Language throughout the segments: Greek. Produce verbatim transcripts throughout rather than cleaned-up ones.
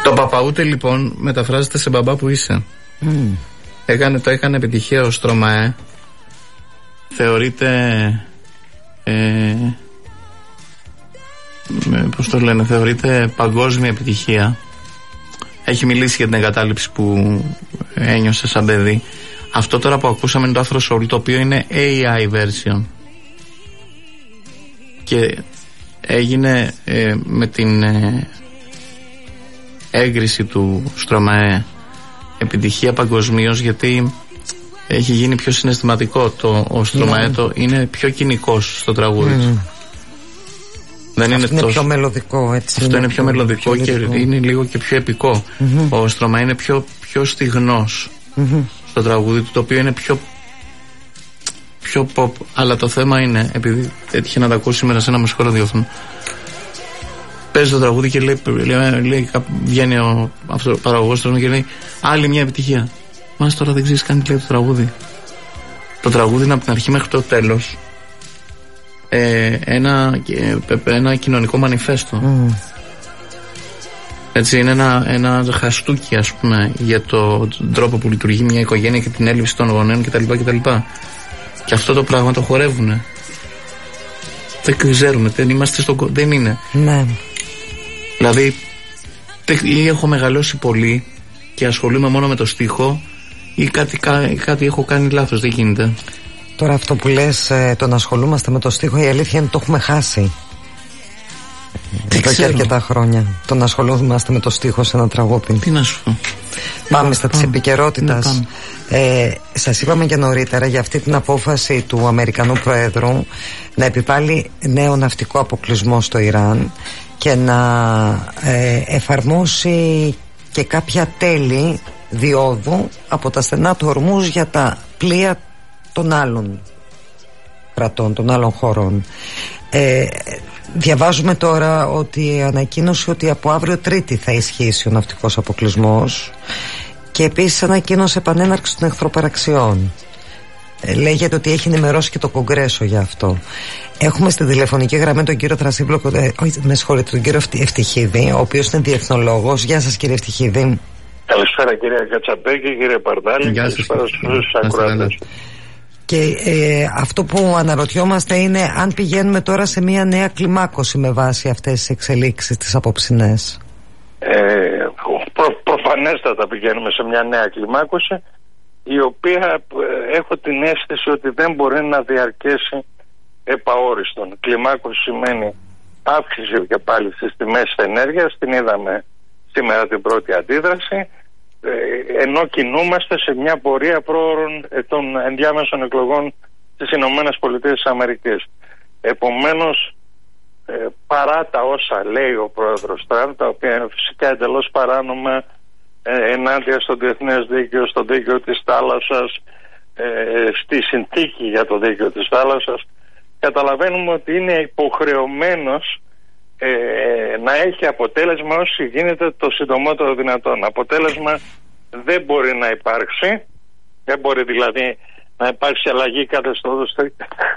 Το Παπαούτε λοιπόν μεταφράζεται σε μπαμπά που είσαι. Mm. Έκανε, το έκανε επιτυχία ο Στρωμαέ. Θεωρείται ε, πώς το λένε, θεωρείται παγκόσμια επιτυχία. Έχει μιλήσει για την εγκατάλειψη που ένιωσε σαν παιδί. Αυτό τώρα που ακούσαμε είναι το Afro Soul, το οποίο είναι έι άι version. Και έγινε ε, με την ε, έγκριση του Στρωμαέ επιτυχία παγκοσμίως, γιατί έχει γίνει πιο συναισθηματικό. Το, ο Στρωμαέ το είναι πιο κοινικός στο τραγούδι mm. του. Δεν αυτό είναι, είναι τόσο... πιο μελωδικό, έτσι. Αυτό είναι, είναι πιο μελωδικό πιο και λυρικό. Είναι λίγο και πιο επικό. Mm-hmm. Ο Στρωμαέ είναι πιο, πιο στιγνός mm-hmm. στο τραγούδι του, το οποίο είναι πιο πιο pop. Αλλά το θέμα είναι, επειδή έτυχε να τα ακούσει σήμερα σε ένα μουσικό ραδιόφωνο, παίζει το τραγούδι και λέει, λέει, λέει βγαίνει ο παραγωγός του και λέει άλλη μια επιτυχία. Μας τώρα δεν ξέρεις καν τι λέει το τραγούδι. Το τραγούδι είναι από την αρχή μέχρι το τέλος ε, ένα, ένα κοινωνικό μανιφέστο. Mm. Έτσι είναι ένα, ένα χαστούκι, ας πούμε, για το τρόπο που λειτουργεί μια οικογένεια και την έλλειψη των γονέων κτλ. κτλ. Και αυτό το πράγμα το χορεύουνε. Δεν ξέρουμε, δεν είμαστε στο, δεν είναι. Ναι. Δηλαδή ή έχω μεγαλώσει πολύ και ασχολούμαι μόνο με το στίχο, ή κάτι, κάτι έχω κάνει λάθος, δεν γίνεται. Τώρα αυτό που λες, το να ασχολούμαστε με το στίχο, η αλήθεια είναι ότι το έχουμε χάσει. Εδώ και αρκετά χρόνια. Το να ασχολούμαστε με το στίχο σε ένα τραγούδι. Τι να σου πω. Πάμε στα της επικαιρότητας. Ε, σας είπαμε και νωρίτερα για αυτή την απόφαση του Αμερικανού Προέδρου να επιβάλλει νέο ναυτικό αποκλεισμό στο Ιράν και να ε, εφαρμόσει και κάποια τέλη διόδου από τα στενά του Ορμούζ για τα πλοία των άλλων κρατών, των άλλων χωρών. Ε, διαβάζουμε τώρα ότι ανακοίνωσε ότι από αύριο Τρίτη θα ισχύσει ο ναυτικός αποκλεισμός και επίσης ανακοίνωσε επανέναρξη των εχθροπαραξιών. Ε, λέγεται ότι έχει ενημερώσει και το Κογκρέσο για αυτό. Έχουμε στη τηλεφωνική γραμμή τον κύριο Θρασίβλο, ε, όχι, με συγχωρείτε, τον κύριο Ευτυχίδη, ο οποίος είναι διεθνολόγος. Γεια σας, κύριε Ευτυχίδη. Καλησπέρα, κύριε Κατσαπέκη, κύριε Παρδάλη. Καλησπέρα στους ακροατές. Και ε, αυτό που αναρωτιόμαστε είναι αν πηγαίνουμε τώρα σε μια νέα κλιμάκωση με βάση αυτές τις εξελίξεις τις απόψινές. Ε, προ, προφανέστατα πηγαίνουμε σε μια νέα κλιμάκωση, η οποία ε, έχω την αίσθηση ότι δεν μπορεί να διαρκέσει επαόριστον. Κλιμάκωση σημαίνει αύξηση και πάλι στις τιμές της ενέργειας, την είδαμε σήμερα την πρώτη αντίδραση, ε, ενώ κινούμαστε σε μια πορεία πρόωρων ε, των ενδιάμεσων εκλογών στις Ηνωμένες Πολιτείες της Αμερικής. Επομένως, ε, παρά τα όσα λέει ο πρόεδρος Τραμπ, τα οποία είναι φυσικά εντελώς παράνομα, ε, ενάντια στο διεθνές δίκαιο, στο δίκαιο της θάλασσας, ε, στη συνθήκη για το δίκαιο της θάλασσας, καταλαβαίνουμε ότι είναι υποχρεωμένος ε, να έχει αποτέλεσμα όσο γίνεται το συντομότερο δυνατόν. Αποτέλεσμα δεν μπορεί να υπάρξει, δεν μπορεί δηλαδή να υπάρξει αλλαγή καθεστώτος στο...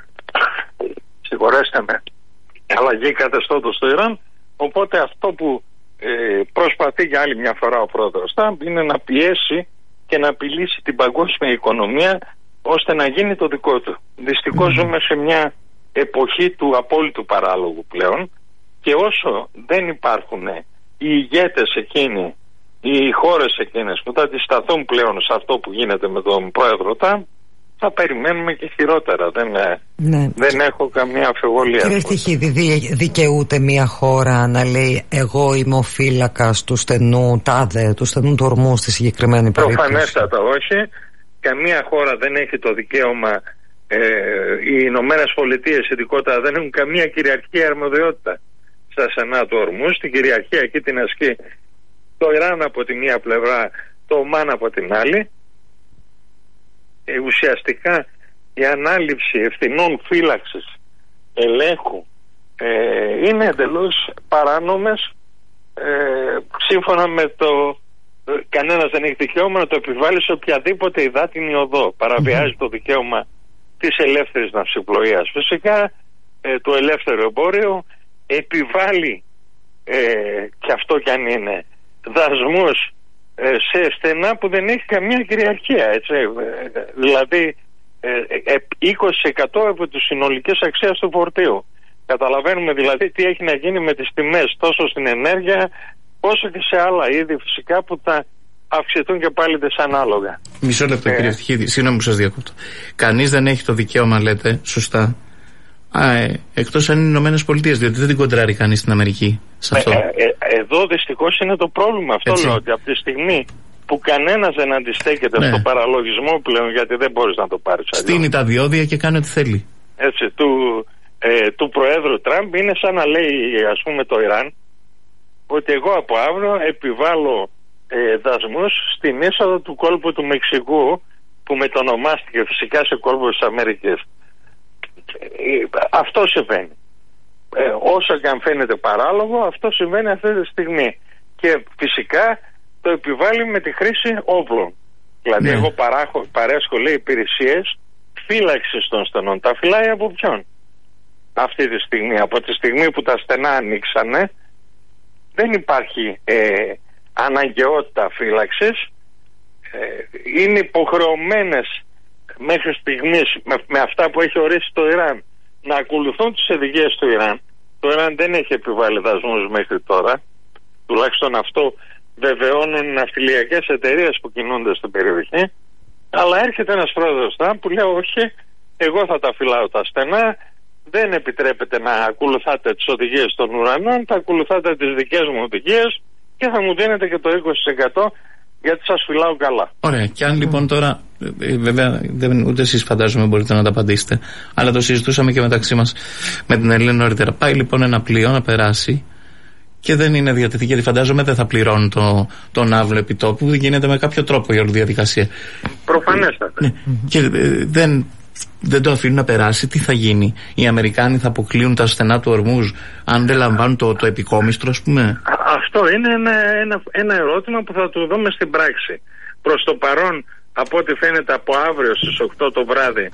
συγχωρέστε με, αλλαγή καθεστώτος στο Ιράν. Οπότε αυτό που ε, προσπαθεί για άλλη μια φορά ο πρόεδρος Τραμπ είναι να πιέσει και να απειλήσει την παγκόσμια οικονομία ώστε να γίνει το δικό του. Δυστυχώς ζούμε σε μια εποχή του απόλυτου παράλογου πλέον, και όσο δεν υπάρχουν οι ηγέτες εκείνοι, οι χώρες εκείνες που θα αντισταθούν πλέον σε αυτό που γίνεται με τον πρόεδρο Τραμπ, θα περιμένουμε και χειρότερα. Δεν, ναι. δεν έχω καμία αμφιβολία. Κύριε Ευτυχίδη, δικαιούται μια χώρα να λέει εγώ είμαι ο φύλακας του στενού τάδε, του στενού του ορμού στη συγκεκριμένη περίπτωση? Προφανέστατα όχι. Καμία χώρα δεν έχει το δικαίωμα, ε, οι Ηνωμένες Πολιτείες ειδικότερα δεν έχουν καμία κυριαρχική αρμοδιότητα στα στενά του ορμού. Στην κυριαρχία εκεί την ασκεί το Ιράν από τη μία πλευρά, το Ομάν από την άλλη. Ε, ουσιαστικά η ανάληψη ευθυνών φύλαξης, ελέγχου ε, είναι εντελώς παράνομες, ε, σύμφωνα με το ε, κανένας δεν έχει δικαίωμα να το επιβάλλει σε οποιαδήποτε υδάτινη οδό. Παραβιάζει το δικαίωμα της ελεύθερης ναυσιπλοείας. Φυσικά ε, το ελεύθερο εμπόριο επιβάλλει, ε, και αυτό κι αν είναι δασμούς ε, σε στενά που δεν έχει καμία κυριαρχία, έτσι. Δηλαδή ε, ε, είκοσι τοις εκατό από τις συνολικές αξίες του φορτίου. Καταλαβαίνουμε δηλαδή τι έχει να γίνει με τις τιμές τόσο στην ενέργεια όσο και σε άλλα είδη φυσικά που θα αυξηθούν και πάλι δυσανάλογα. Μισό λεπτό, ε, κύριε Ευτυχίδη, συγγνώμη που σας διακόπτω. Κανείς δεν έχει το δικαίωμα, λέτε, σωστά, Α, ε, εκτός αν είναι οι Ηνωμένες Πολιτείες, διότι δεν την κοντράρει κανείς στην Αμερική σε αυτό. Ε, ε, ε, εδώ δυστυχώς είναι το πρόβλημα. Αυτό έτσι λέω, ότι από τη στιγμή που κανένας δεν αντιστέκεται ναι. στο παραλογισμό πλέον, γιατί δεν μπορείς να το πάρεις αλλιώς. Στείνει τα διόδια και κάνει ό,τι θέλει. Έτσι, του, ε, του Προέδρου Τραμπ είναι σαν να λέει, ας πούμε, το Ιράν, ότι εγώ από αύριο επιβάλλω ε, δασμούς στην είσοδο του κόλπου του Μεξικού, που μετονομάστηκε φυσικά σε κόλπο της Αμερικής. Αυτό συμβαίνει. Ε, όσο και αν φαίνεται παράλογο, αυτό συμβαίνει αυτή τη στιγμή. Και φυσικά το επιβάλλει με τη χρήση όπλων. Δηλαδή, ναι. εγώ παράχω, παρέσχω λέει υπηρεσίες φύλαξης των στενών. Τα φυλάει από ποιον? Αυτή τη στιγμή. Από τη στιγμή που τα στενά ανοίξανε, δεν υπάρχει ε, αναγκαιότητα φύλαξης. Ε, είναι υποχρεωμένες μέχρι στιγμής με, με αυτά που έχει ορίσει το Ιράν να ακολουθούν τις οδηγίες του Ιράν. Το Ιράν δεν έχει επιβάλει δασμούς μέχρι τώρα, τουλάχιστον αυτό βεβαιώνουν οι ναυτιλιακές εταιρείες που κινούνται στην περιοχή. Αλλά έρχεται ένας πρόεδρος που λέει όχι, εγώ θα τα φυλάω τα στενά, δεν επιτρέπεται να ακολουθάτε τις οδηγίες των ουρανών, θα ακολουθάτε τις δικές μου οδηγίες και θα μου δίνετε και το είκοσι τοις εκατό γιατί σας φυλάω καλά. Ωραία. Και αν λοιπόν τώρα, ε, βέβαια δεν, ούτε εσείς φαντάζομαι μπορείτε να τα απαντήσετε, αλλά το συζητούσαμε και μεταξύ μας με την Ελένη νωρίτερα. Πάει λοιπόν ένα πλοίο να περάσει και δεν είναι διατεθή, γιατί φαντάζομαι δεν θα πληρώνουν το, το ναύλο επιτόπου, γίνεται με κάποιο τρόπο η όλη διαδικασία. Προφανέστατα. Ναι. Και ε, δεν, δεν το αφήνουν να περάσει, τι θα γίνει? Οι Αμερικάνοι θα αποκλείουν τα στενά του Ορμούζ αν δεν λαμβάνουν το, το επικόμιστρο, ας πούμε? Αυτό είναι ένα, ένα, ένα ερώτημα που θα το δούμε στην πράξη. Προς το παρόν, από ό,τι φαίνεται από αύριο στις οκτώ το βράδυ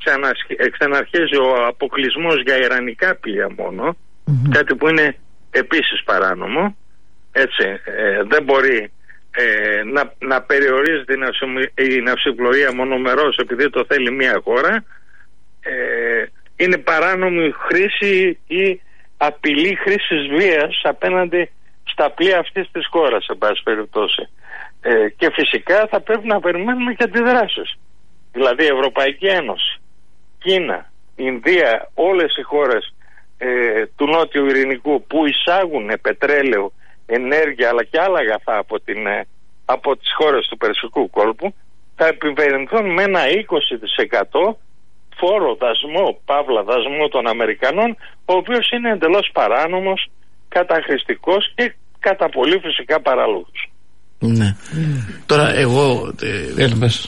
ξαναρχίζει ο αποκλεισμός για ιρανικά πλοία μόνο, mm-hmm. κάτι που είναι επίσης παράνομο. Έτσι, ε, δεν μπορεί ε, να, να περιορίζει η ναυσιπλοεία μονομερώς επειδή το θέλει μία χώρα. Ε, είναι παράνομη χρήση ή απειλή χρήσης βίας απέναντι στα πλοία αυτής της χώρας, σε πάση περιπτώσει. Ε, και φυσικά θα πρέπει να περιμένουμε και αντιδράσεις. Δηλαδή η Ευρωπαϊκή Ένωση, Κίνα, Ινδία, όλες οι χώρες ε, του Νότιου Ειρηνικού που εισάγουν πετρέλαιο, ενέργεια αλλά και άλλα αγαθά από, την, ε, από τις χώρες του Περσικού κόλπου θα επιβαρυνθούν με ένα είκοσι τοις εκατό φόρο, δασμό, παύλα δασμό των Αμερικανών, ο οποίος είναι εντελώς παράνομος, καταχρηστικός και κατά πολύ φυσικά παράλογος. Ναι. Mm. Τώρα εγώ ε,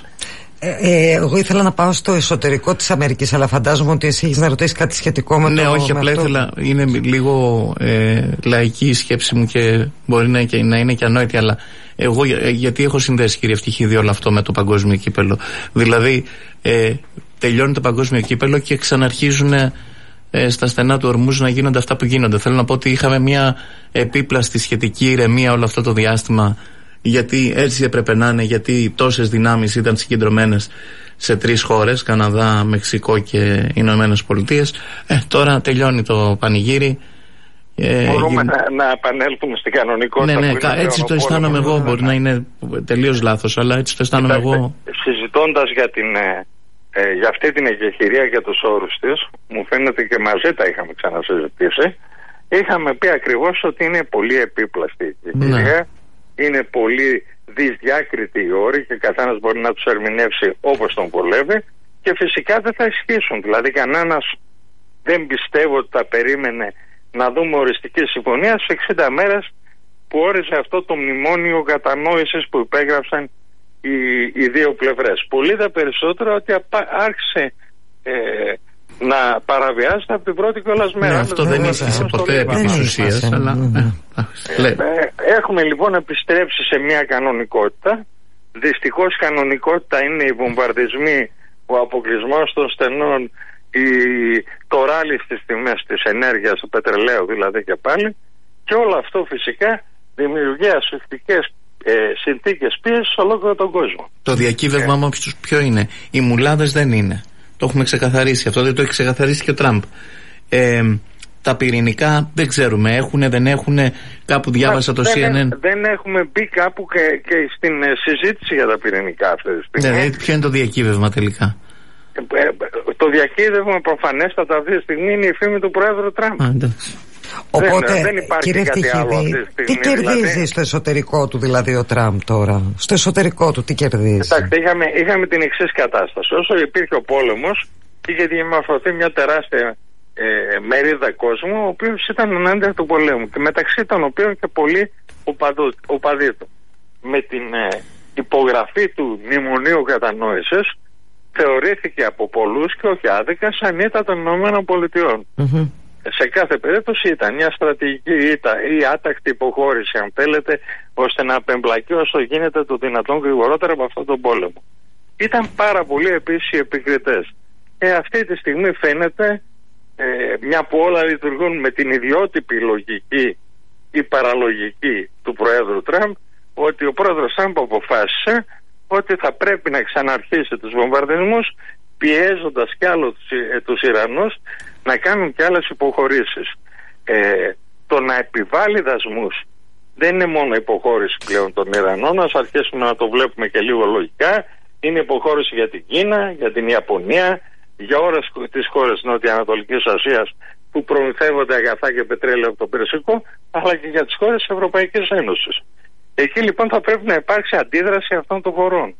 ε, ε, εγώ ήθελα να πάω στο εσωτερικό της Αμερικής, αλλά φαντάζομαι ότι εσύ έχεις να ρωτήσεις κάτι σχετικό με ναι, το... Ναι, όχι, απλά ήθελα, είναι λίγο ε, λαϊκή η σκέψη μου και μπορεί να, και, να είναι και ανόητη, αλλά εγώ ε, γιατί έχω συνδέσει, κύριε Ευτυχίδη, όλο αυτό με το παγκόσμιο κύπελο. Δηλαδή ε, τελειώνει το παγκόσμιο κύπελο και ξαναρχίζουν ε, στα στενά του Ορμούζ να γίνονται αυτά που γίνονται. Θέλω να πω ότι είχαμε μια επίπλαστη σχετική ηρεμία όλο αυτό το διάστημα, γιατί έτσι έπρεπε να είναι, γιατί τόσες δυνάμεις ήταν συγκεντρωμένες σε τρεις χώρες, Καναδά, Μεξικό και Ηνωμένες Πολιτείες. Ε, τώρα τελειώνει το πανηγύρι. Ε, Μπορούμε γι... να, να επανέλθουμε στην κανονικότητα. Ναι, ναι, κα, έτσι το αισθάνομαι εγώ. Μπορεί να είναι τελείως λάθος, αλλά έτσι το αισθάνομαι εγώ. Συζητώντας για, την, ε, για αυτή την εκεχηρία για τους όρους της, μου φαίνεται και μαζί τα είχαμε ξανασυζητήσει. Είχαμε πει ακριβώς ότι είναι πολύ επίπλαστη η εκεχηρία. Ναι. Είναι πολύ δυσδιάκριτοι οι όροι και καθένας μπορεί να τους ερμηνεύσει όπως τον βολεύει και φυσικά δεν θα ισχύσουν. Δηλαδή κανένας δεν πιστεύω ότι θα περίμενε να δούμε οριστική συμφωνία στις εξήντα μέρες που όριζε αυτό το μνημόνιο κατανόησης που υπέγραψαν οι, οι δύο πλευρές. Πολύ δε περισσότερο ότι άρχισε ε, να παραβιάζεται από την πρώτη κιόλας μέρα. Ναι, αυτό δεν ίσχυσε ποτέ επί της ουσίας, αλλά... Έχουμε λοιπόν επιστρέψει σε μια κανονικότητα. Δυστυχώς η κανονικότητα είναι οι βομβαρδισμοί, ο αποκλεισμός των στενών, η... το ράλι στις τιμές της ενέργειας, του πετρελαίου δηλαδή και πάλι, και όλο αυτό φυσικά δημιουργεί ασφυκτικές ε, συνθήκες πίεσης σε ολόκληρο τον κόσμο. Το διακύβευμα ε. όμως ποιο είναι? Οι μουλάδες δεν είναι. Το έχουμε ξεκαθαρίσει αυτό, δεν το έχει ξεκαθαρίσει και ο Τραμπ. Ε, τα πυρηνικά δεν ξέρουμε, έχουνε, δεν έχουνε, κάπου διάβασα το δεν, σι εν εν. Δεν έχουμε μπει κάπου και, και στην ε, συζήτηση για τα πυρηνικά αυτή τη στιγμή. Ναι, ποιο είναι το διακύβευμα τελικά? Ε, ε, το διακύβευμα προφανέστατα αυτή τη στιγμή είναι η φήμη του Πρόεδρου Τραμπ. Α, Οπότε, δεν, δεν υπάρχει κύριε κάτι Φτυχίδη, άλλο αυτή τη στιγμή, τι κερδίζει δηλαδή, στο εσωτερικό του δηλαδή ο Τραμπ τώρα? Στο εσωτερικό του τι κερδίζει? Κοιτάξτε, είχαμε, είχαμε την εξής κατάσταση. Όσο υπήρχε ο πόλεμος, είχε διαμορφωθεί μια τεράστια ε, μερίδα κόσμου, ο οποίος ήταν ενάντια του πολέμου και μεταξύ των οποίων και πολλοί οπαδοί του. Με την ε, υπογραφή του Μνημονίου Κατανόησης θεωρήθηκε από πολλούς και όχι άδικα σαν ήττα των Ηνωμένων Πολιτειών. Mm-hmm. Σε κάθε περίπτωση ήταν μια στρατηγική ήττα ή άτακτη υποχώρηση, αν θέλετε, ώστε να απεμπλακεί όσο γίνεται το δυνατόν γρηγορότερα από αυτόν τον πόλεμο. Ήταν πάρα πολλοί επίσης οι επικριτές. Ε, αυτή τη στιγμή φαίνεται, ε, μια που όλα λειτουργούν με την ιδιότυπη λογική ή παραλογική του Προέδρου Τραμπ, ότι ο Πρόεδρος Τραμπ αποφάσισε ότι θα πρέπει να ξαναρχίσει τους βομβαρδισμούς, πιέζοντας κι άλλο τους, ε, τους Ιρανούς να κάνουν κι άλλες υποχωρήσεις. Ε, το να επιβάλλει δασμούς δεν είναι μόνο υποχώρηση πλέον των Ιρανών, ας αρχίσουμε να το βλέπουμε και λίγο λογικά. Είναι υποχώρηση για την Κίνα, για την Ιαπωνία, για όλες τις χώρες Νότια-Ανατολικής Ασίας που προμηθεύονται αγαθά και πετρέλαιο από το Περσικό, αλλά και για τις χώρες της Ευρωπαϊκής Ένωσης. Εκεί λοιπόν θα πρέπει να υπάρξει αντίδραση αυτών των χωρών.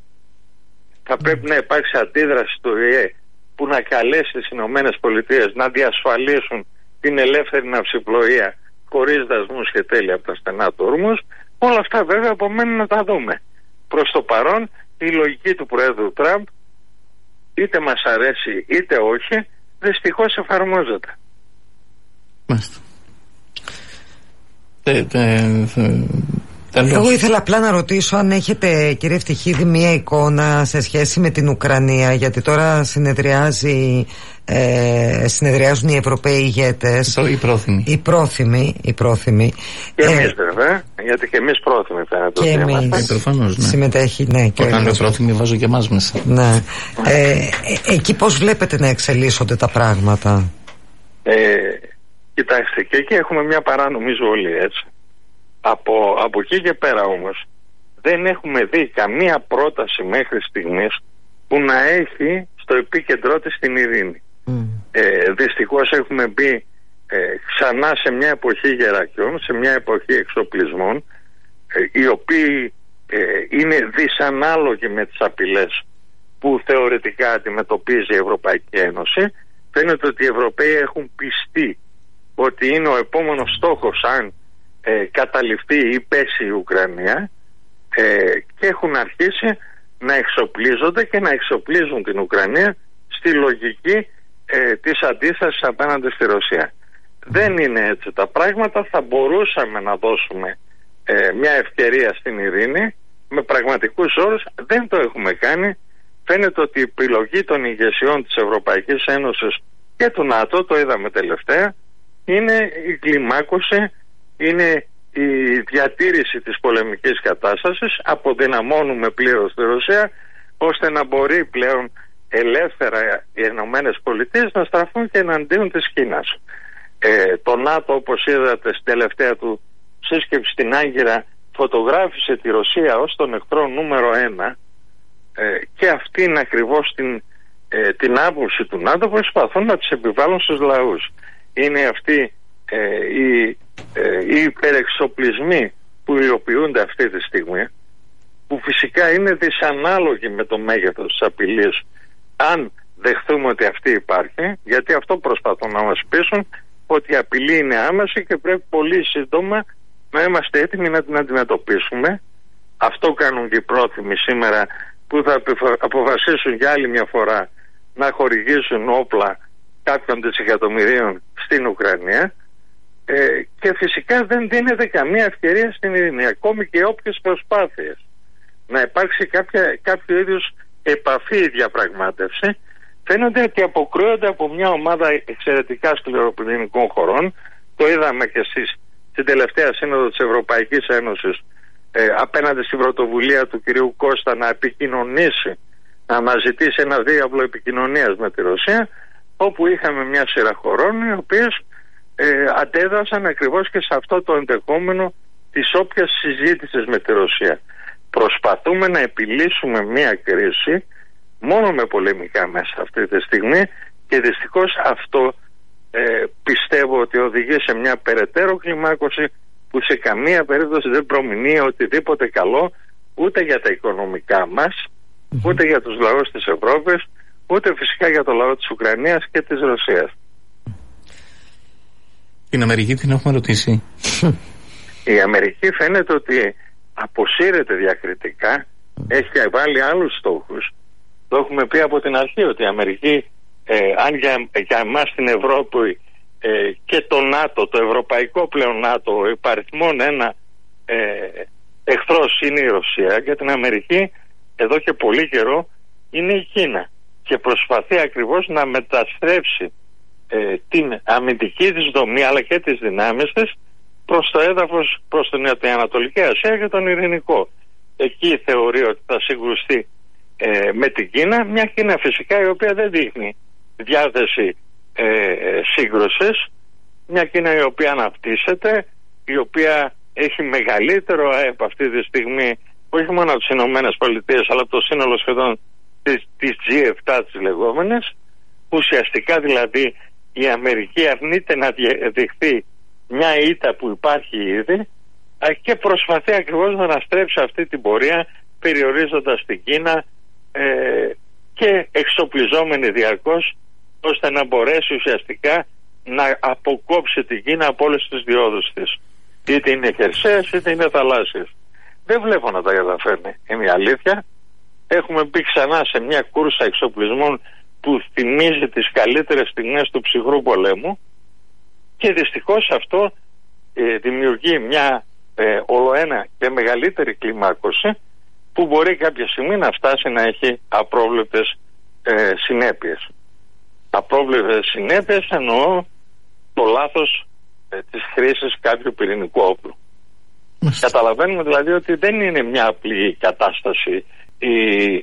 Θα πρέπει να υπάρξει αντίδραση του ΙΕ που να καλέσει τις Ηνωμένες Πολιτείες να διασφαλίσουν την ελεύθερη ναυσιπλοεία χωρίς δασμούς και τέλη από τα στενά του όρμους. Όλα αυτά βέβαια απομένουν να τα δούμε. Προς το παρόν η λογική του Προέδρου Τραμπ, είτε μας αρέσει είτε όχι, δυστυχώς εφαρμόζεται. Μάλιστα. Τε, τε, τε. Εγώ ήθελα απλά να ρωτήσω αν έχετε, κύριε Φτυχίδη, μία εικόνα σε σχέση με την Ουκρανία, γιατί τώρα συνεδριάζει, ε, συνεδριάζουν οι Ευρωπαίοι ηγέτες. Οι πρόθυμοι. Οι πρόθυμοι. Οι πρόθυμοι. Και ε, εμείς βέβαια, γιατί και εμείς πρόθυμοι φαίνεται. Και εμείς. Ε, προφανώς, ναι. Συμμετέχει, ναι. Και όταν είμαι πρόθυμοι βάζω και εμάς μέσα. Ναι. ε, ε, εκεί πώς βλέπετε να εξελίσσονται τα πράγματα? Ε, κοιτάξτε, και εκεί έχουμε μια παράνομη ζωή, έτσι. Από, από εκεί και πέρα όμως δεν έχουμε δει καμία πρόταση μέχρι στιγμής που να έχει στο επίκεντρό της την ειρήνη. Mm. Ε, δυστυχώς έχουμε μπει ε, ξανά σε μια εποχή γερακιών, σε μια εποχή εξοπλισμών, ε, οι οποίοι ε, είναι δυσανάλογοι με τις απειλές που θεωρητικά αντιμετωπίζει η Ευρωπαϊκή Ένωση. Φαίνεται ότι οι Ευρωπαίοι έχουν πιστεί ότι είναι ο επόμενος στόχος αν Ε, καταληφθεί ή πέσει η Ουκρανία, ε, και έχουν αρχίσει να εξοπλίζονται και να εξοπλίζουν την Ουκρανία στη λογική ε, της αντίστασης απέναντι στη Ρωσία. Δεν είναι έτσι τα πράγματα. Θα μπορούσαμε να δώσουμε ε, μια ευκαιρία στην ειρήνη με πραγματικούς όρους. Δεν το έχουμε κάνει. Φαίνεται ότι η επιλογή των ηγεσιών της Ευρωπαϊκής Ένωσης και του ΝΑΤΟ, το είδαμε τελευταία, είναι η κλιμάκωση, είναι η διατήρηση της πολεμικής κατάστασης. Αποδυναμώνουμε πλήρως τη Ρωσία ώστε να μπορεί πλέον ελεύθερα οι Ηνωμένες Πολιτείες να στραφούν και εναντίον της Κίνας. Ε, το ΝΑΤΟ, όπως είδατε στην τελευταία του σύσκεψη στην Άγκυρα, φωτογράφησε τη Ρωσία ως τον εχθρό νούμερο ένα, ε, και αυτή είναι ακριβώς την, ε, την άποψη του ΝΑΤΟ που προσπαθούν να τις επιβάλλουν στους λαούς. Είναι αυτή ε, η οι υπερεξοπλισμοί που υλοποιούνται αυτή τη στιγμή, που φυσικά είναι δυσανάλογοι με το μέγεθος της απειλής, αν δεχθούμε ότι αυτή υπάρχει, γιατί αυτό προσπαθούν να μας πείσουν, ότι η απειλή είναι άμεση και πρέπει πολύ σύντομα να είμαστε έτοιμοι να την αντιμετωπίσουμε. Αυτό κάνουν και οι πρόθυμοι σήμερα, που θα αποφασίσουν για άλλη μια φορά να χορηγήσουν όπλα κάποιων δισεκατομμυρίων στην Ουκρανία. Ε, και φυσικά δεν δίνεται καμία ευκαιρία στην ειρήνη, ακόμη και όποιες προσπάθειες να υπάρξει κάποια, κάποιο είδους επαφή ή διαπραγμάτευση, φαίνονται ότι αποκρούονται από μια ομάδα εξαιρετικά σκληροπυρηνικών χωρών. Το είδαμε και στις στην τελευταία σύνοδο της Ευρωπαϊκής Ένωσης ε, απέναντι στην πρωτοβουλία του κυρίου Κώστα να επικοινωνήσει, να αναζητήσει ένα διάβλο επικοινωνίας με τη Ρωσία, όπου είχαμε μια σειρά χωρών οι οποίες ε, αντέδρασαν ακριβώς και σε αυτό το ενδεχόμενο της όποιας συζήτησης με τη Ρωσία. Προσπαθούμε να επιλύσουμε μια κρίση μόνο με πολεμικά μέσα αυτή τη στιγμή και δυστυχώς αυτό ε, πιστεύω ότι οδηγεί σε μια περαιτέρω κλιμάκωση που σε καμία περίπτωση δεν προμηνύει οτιδήποτε καλό ούτε για τα οικονομικά μας, mm-hmm. ούτε για τους λαούς της Ευρώπης, ούτε φυσικά για το λαό της Ουκρανίας και της Ρωσίας. Την Αμερική την έχουμε ρωτήσει. Η Αμερική φαίνεται ότι αποσύρεται διακριτικά, έχει βάλει άλλους στόχους. Το έχουμε πει από την αρχή ότι η Αμερική, ε, αν για, για εμάς στην Ευρώπη ε, και το ΝΑΤΟ, το ευρωπαϊκό πλέον ΝΑΤΟ, υπαριθμόν ένα ε, εχθρός είναι η Ρωσία, για την Αμερική εδώ και πολύ καιρό είναι η Κίνα και προσπαθεί ακριβώς να μεταστρέψει ε, την αμυντική της δομή αλλά και τις δυνάμεις της προς το έδαφος, προς την Ανατολική Ασία και τον Ειρηνικό. Εκεί θεωρεί ότι θα συγκρουστεί ε, με την Κίνα, μια Κίνα φυσικά η οποία δεν δείχνει διάθεση ε, σύγκρουσης, μια Κίνα η οποία αναπτύσσεται, η οποία έχει μεγαλύτερο ΑΕΠ αυτή τη στιγμή, όχι μόνο από τις Ηνωμένες Πολιτείες αλλά από το σύνολο σχεδόν της, της τζι επτά της λεγόμενης. Ουσιαστικά δηλαδή η Αμερική αρνείται να δεχθεί μια ήττα που υπάρχει ήδη και προσπαθεί ακριβώς να αναστρέψει αυτή την πορεία περιορίζοντας την Κίνα ε, και εξοπλιζόμενη διαρκώς ώστε να μπορέσει ουσιαστικά να αποκόψει την Κίνα από όλες τις διόδους της. Είτε είναι χερσαίες είτε είναι θαλάσσιες. Δεν βλέπω να τα καταφέρνει, είναι η αλήθεια. Έχουμε μπει ξανά σε μια κούρσα εξοπλισμών που θυμίζει τις καλύτερες στιγμές του ψυχρού πολέμου και δυστυχώς αυτό ε, δημιουργεί μια ε, ολοένα και μεγαλύτερη κλιμάκωση που μπορεί κάποια στιγμή να φτάσει να έχει απρόβλεπτες ε, συνέπειες. Απρόβλεπτες συνέπειες εννοώ το λάθος ε, της χρήσης κάποιου πυρηνικού όπλου. Καταλαβαίνουμε δηλαδή ότι δεν είναι μια απλή κατάσταση η,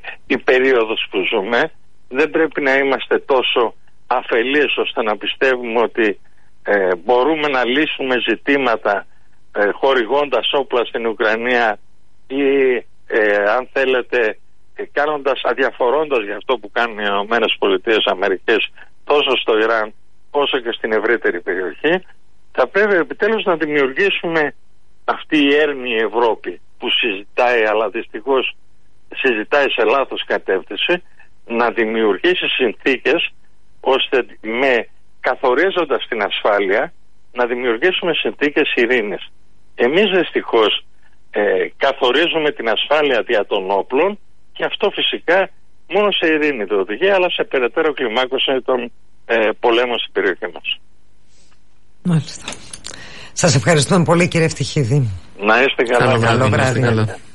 η περίοδος που ζούμε. Δεν πρέπει να είμαστε τόσο αφελείς ώστε να πιστεύουμε ότι ε, μπορούμε να λύσουμε ζητήματα ε, χορηγώντας όπλα στην Ουκρανία ή ε, αν θέλετε ε, κάνοντας, αδιαφορώντας για αυτό που κάνουν οι Ηνωμένες Πολιτείες Αμερικής τόσο στο Ιράν όσο και στην ευρύτερη περιοχή. Θα πρέπει επιτέλους να δημιουργήσουμε αυτή η έρμη Ευρώπη που συζητάει αλλά δυστυχώς συζητάει σε λάθος κατεύθυνση, να δημιουργήσει συνθήκες ώστε με καθορίζοντας την ασφάλεια να δημιουργήσουμε συνθήκες ειρήνης. Εμείς δυστυχώς ε, καθορίζουμε την ασφάλεια δια των όπλων και αυτό φυσικά μόνο σε ειρήνη το οδηγεί αλλά σε περαιτέρω κλιμάκωση των ε, πολέμων στην περιοχή μας. Μάλιστα. Σας ευχαριστούμε πολύ κύριε Ευτυχίδη. Να είστε καλά. Καλό βράδυ.